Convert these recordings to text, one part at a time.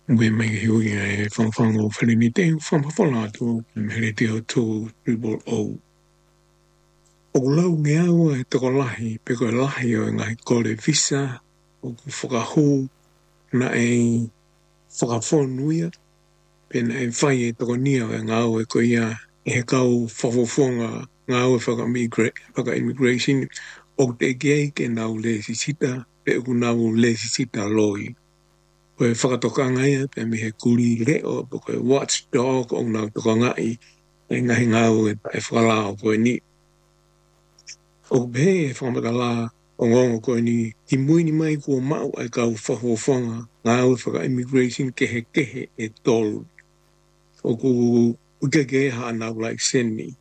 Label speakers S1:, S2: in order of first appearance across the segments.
S1: we make you from Felinite from Folato, Meritio to people o lau ngea o e toko lahi, peko e lahi o ngai kore visa, o ku whakahu na e whakafonuia, pena e whai e toko nia e ngā o e ko ia e he kau whafofonga ngā o e whaka-immigration, o te kei ke nau le sisita, pe ku nau le sisita loi. Ko e whakatokanga ia, pe mi he kuri reo, po ko e watchdog o nau toka ngai, e ngahi ngā o e whakalao ko e ni. O pe e whamatala o ngongo ko e ni, i muini mai kua mau ai kau whafofonga ngā o e whaka-immigration kehe e tolu. O ku ukeke ha nau like seni.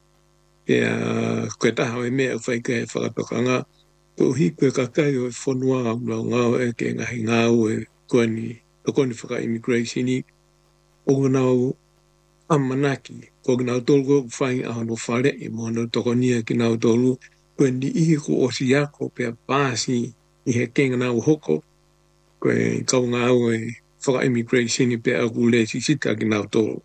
S1: Koe taha o e mea whai ka e whakatokanga, ko hi koe kakai o e whanua au ngā o e ke ngahi ngā o e koe ni, koni whaka-immigration i, o nau amanaki, ko nau tolu ko whai a hono whare i mo no tokonia ki nau tolu, koe ni ihi ko osi ako pia pāsi i he kenga nau hoko, koe kau ngā o e whaka-immigration i pia aku le sisita ki nau tolu.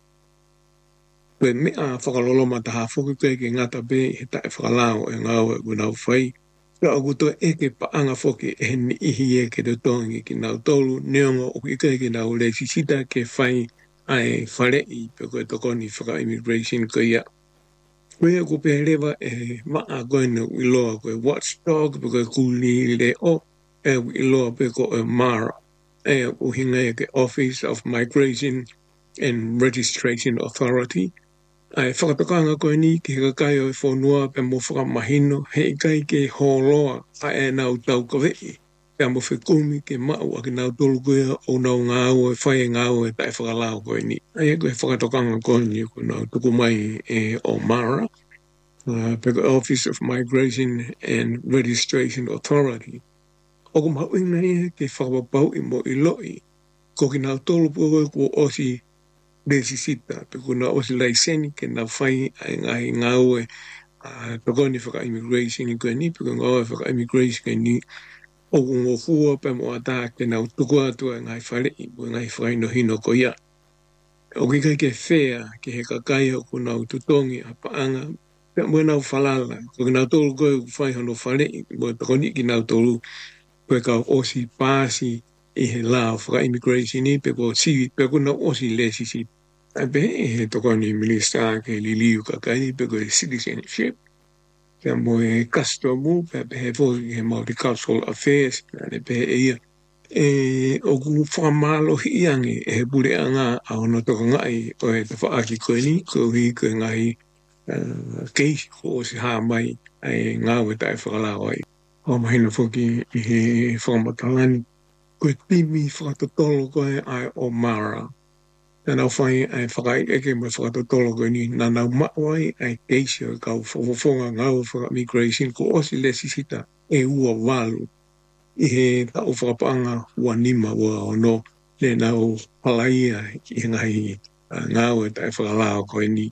S1: Koe mea whakaloloma taha whuki koe ke ngata be he tae whakalao e ngā o e ku nau whai, ka o kuto eke paanga whoki e he ni ihi e ke te tongi ki nau tolu, neongo o ki ke nau le sisita ke whai ai whare i pe koe tokoni whaka-immigration ko ia. Koe ko pērewa e maa koe no iloa koe watchdog pe koe kuli le o e iloa pe ko e MARA e uhinga e ke Office of Migration and Registration Authority. Ai whakatokanga koe ni ki he kai o e whonua pe mo whakamahino he kai ke holoa a e nau tau kawei. Kia mo whekumi ke mau a ki nau tolu koe o nau ngā o e whae ngā o e tae whakalao koe ni. Ai e koe whakatokanga koe ni ko nau tuku mai e o MARA, pe koe Office of Migration and Registration Authority. O ko mau ina e ke whakapapau i mo i loi, ko ki nau tolu koe ko osi desisita, pe kuna osi laiseni ke na whai ai ngahi ngā ue tokoni whaka-immigration i koe ni, pe kuna ngā whaka-immigration i ni, o kungo fua pe mo ata ke na utuku atu ai ngai whare i mo ngai whai no hino ko ia. O ki kai ke whea ke he kakai o kuna ututongi a paanga, pe mo nau whalala, ko ki nau tolu koe whai hono whare i mo tokoni ki nau tolu koe ka osi pāsi i he lao whaka-immigration i pe ko siwi, pe kuna osi le sisi. Pe he tokoni minister ke liliu kakai pe ko citizenship. Pea mo e customu, pe he fōki he multicultural affairs, pe he ia. O ku whakamalo hi iangi e he pule anga a hono toka ngai o e te whaaki koe ni, ko hi koe ngai keisi ko o si haa mai ai ngā ue tae whakalao ai. O mahina whoki i he whakamatalani, koe timi whakatotolo koe ai o MARA. Nā whai ai whakai eke mai whakatotolo koe ni, nā nau mawai ai keisi o kau whafonga ngau whaka-immigration ko osi le sisita e ua walu i he tau whakapanga ua nima ua ono le nau palaia i ngai ngau e tai whakalao koe ni.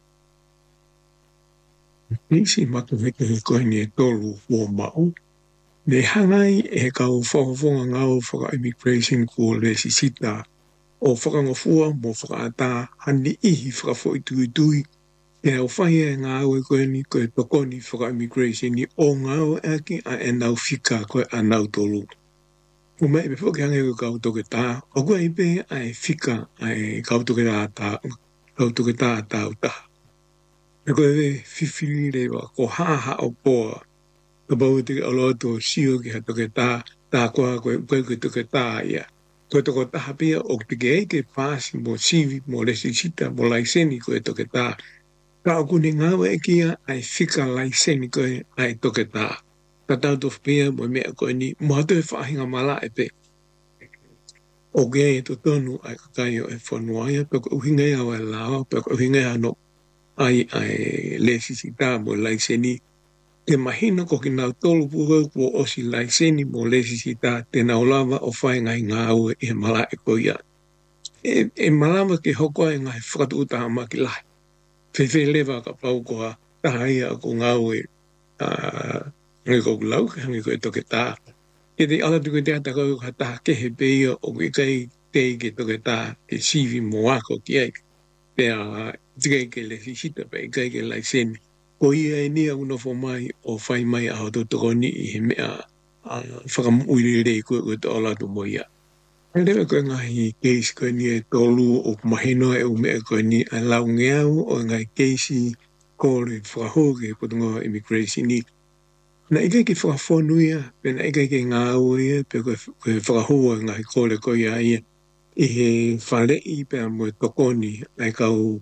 S1: Nisi matu heke he koe ni e tolu ua mau. Ne hangai e kau whafonga ngau whaka-immigration ko le sisita o whakangofua mo whakaata hani ihi whakafo i tui e au whai e ngā au e koe ni koe tokoni whaka-immigration ni o ngā au ake a e nau whika koe a nau tolu. O mai me whoki hange koe kau toke tā, o koe i pe a e whika a e kau toke tā tau tā. Me koe e whiwhiri rewa ko haha o poa, ka bau te aloa tō sio ki ha toke tā koe koe toke tā ia. Koe toko taha pia o te kei ke pāsi mo sivi, mo lesisita, mo laiseni koe toke tā. Ka o kune ngāwa e kia ai whika laiseni koe ai toke tā. Ka tau tofu pia mo mea koe ni, mo hatu e whaahinga mala e pe. O kei e to tonu ai kakai o e whanuaia, pe ko uhingai au e lao, pe ko uhingai ano ai lesisita mo laiseni. Te mahina ko ki nau tolu puhau kua osi laiseni mo lesisita te nau lava o whai ngai ngā ue i he mala e koia. E malama ke hoko e ngai whakatu utaha maki lahi. Whewhe lewa ka pau koa taha ia ko ngā ue ngai kou lau, hangi koe toke tā. E te ala tuku te ata kau ka taha kehe peia o kai te ke toke tā ke sivi mo ako ki ai. Pea tika ke le sisita pe kai ke lai seni. Ko ia e nia unofo mai o whai mai a hoto tokoni I he mea whakamuiri koe koe te ola tu mo ia. Lewe koe ngahi keisi koe ni e tolu o mahino e ume e koe ni a lau ngeau o ngai keisi kore whakahoke potungo immigration ni. Na ike ki whakafonu ia, pe na ike ki ngā ua ia, pe koe whakahua ngahi kore koe ia ia. I he whare I pe a moe tokoni ai kau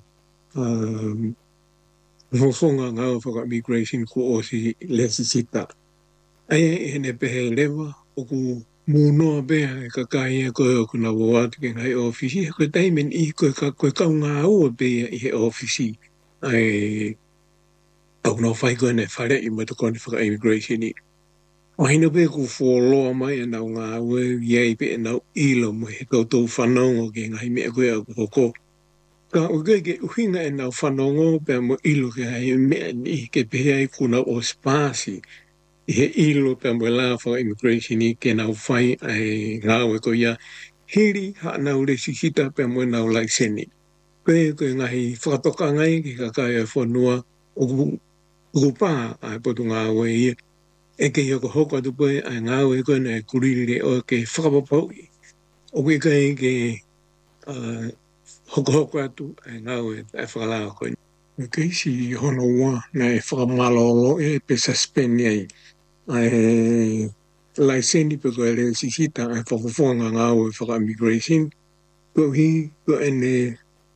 S1: whofonga ngā whaka immigration ko o si lesi sita. Aia I hene pehe lewa o ku mūnoa bea e kakai e koe o kuna wawatu ke ngai ofisi. Koe taimen I koe kau ngā ua bea I he ofisi. Ai au no whai koe ne whare I moe tokoni whaka immigration I. Wahina pe ku wholoa mai e nau ngā ue iei pe e nau ilo mo he tautou whanongo ke ngai mea koe au koko. Ka uke ke uhinga e nau whanongo pe mo ilo ke hai mea ni ke pehe ai kuna o spasi. I he ilo pe mo la whaka immigration I ke nau whai ai ngā ue ko ia hiri ha nau le sisita pe mo nau lai seni. Pe koe ngahi whakatoka ngai ki kakai e whanua o kupā ai potu ngā ue ia. E ke hioko hoko atu koe ai ngā ue koe na e kuriri o ke whakapapau I. O ke kai ke hoko atu ai ngā ue ai whakalao koe. O keisi hono ua na e whakamalolo e pe suspend ai. Ai laiseni pe koe le sisita ai whakafonga ngā ue whaka immigration. Ko hi ko ene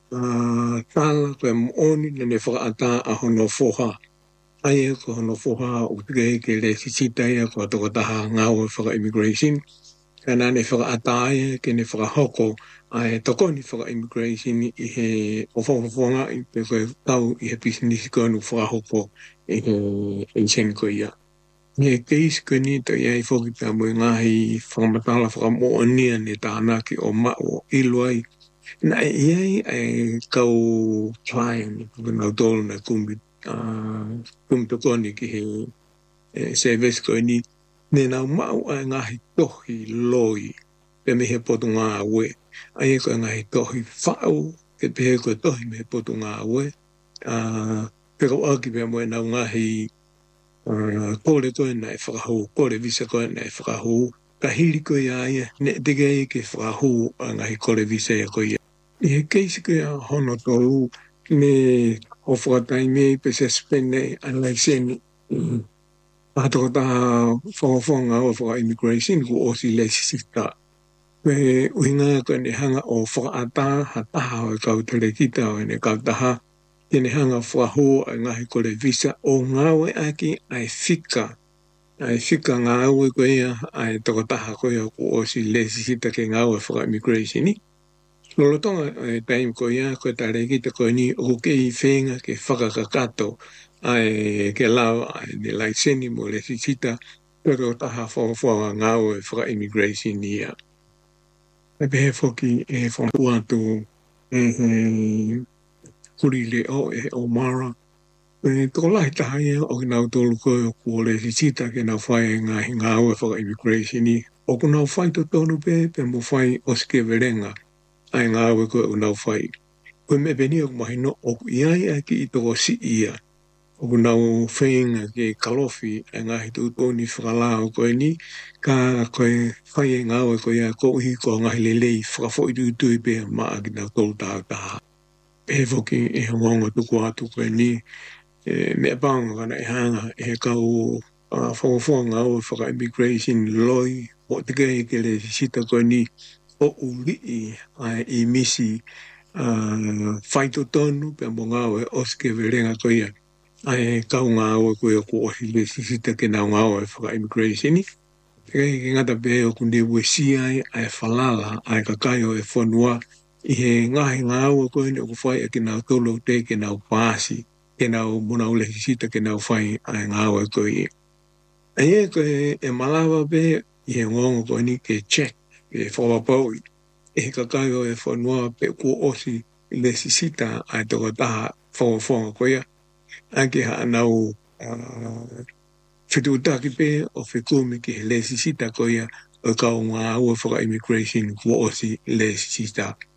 S1: tala koe mooni na ne whakaata a hono foha. Ai ko hono foha o ke le sisita ia ko tokotaha ngā ue whaka immigration. Kana ne whakaata ia ke ne whakahoko ai tokoni whaka immigration I he whakafonga I pe koe tau I he business koe nu whakahoko I he sen koe ia. Nge keisi koe ni to iai whoki pia mui ngahi whakamatala whakamoania ne tāna ki o mao ilo ai. Na iai ai kau client nau tolu na kumbi tokoni ki he service koe ni ne nau mao ai ngahi tohi loi pe me he potu ngā ue. Ai koe ngahi tohi whao ke pehe koe tohi me he potu ngā ue. Pe kau aki pia mui nau ngahi kore koe na e whakahu, kore visa koe na e whakahu. Ka hiri koe ia ne teke I ke whakahu a ngahi kore visa ia koe ia. I he keisi koe a hono tolu ne o whakataimei pe suspende a laiseni. Atoko taha whakafonga o whaka immigration ku o si lesi sita. Pe uhinga koe ne hanga o whakaata ha taha o kau tere kita o ne kau taha. Tene hanga whahu a ngahi kore visa o ngawe aki ai whika. Ai whika ngawe koe ia ai tokotaha koe o ku o si lesi sita ke ngawe whaka immigration ni. Lolotonga taim koe ia koe tare kita koe ni o kei whenga ke whakakakato ai ke lau ai ne laiseni mo lesi sita pero taha whawha ngawe whaka immigration ni ia. E pehe whoki e whakuatu kuri le o e o mara. Toko lahi taha ia o ki nau tolu koe o kua le sisita ke nau whai ngā aue whaka immigration ni. O ku nau whai to tonu pe mo whai o sike verenga ai ngā aue koe o nau whai. Koe me peni o kumahino o ku iai a ki I toko si ia. O ku nau whainga ke kalofi ai ngā hitu toni whakalao koe ni. Ka koe whai e ngā aue koe ia ko uhi ko ngahi lelei whakafo I tui pe maa ki nau tolu taha. Pevoki e hongonga tuku atu koe ni mea pānga kana e hanga e kau whakafonga o whaka immigration loi o te kei ke le sita koe ni o uri I misi whaito tonu pe mo ngāwe oske verenga koe ia ai kau ngāwe koe o ku osi le sita ke nau ngāwe whaka immigration ni. Kei ke ngata pe o kunde wesi ai whalala ai kakai o e whanua I he ngahi ngāua koe ni o ku whai a ke nau tolo te ke nau pāsi, ke nau muna ule sita ke nau whai a ngāua koe i. A ie koe e malawa pe I he ngongo koe ni ke check, ke whawapau I. E he kakai o e whanua pe ku osi le sita a toko taha whawafonga koe ia. A ke haa nau whitu utaki pe o whikumi ke le sita koe ia o ka o ngā ua whaka immigration kua osi le sita